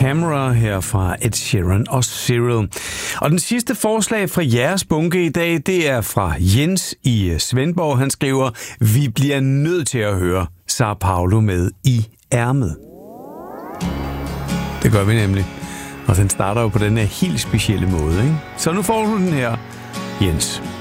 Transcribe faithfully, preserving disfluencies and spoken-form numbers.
Camera her fra Ed Sheeran og Cyril. Og den sidste forslag fra jeres bunke i dag, det er fra Jens i Svendborg. Han skriver, vi bliver nødt til at høre Sao Paulo med i ærmet. Det gør vi nemlig. Og den starter jo på den her helt specielle måde, ikke? Så nu får du den her, Jens.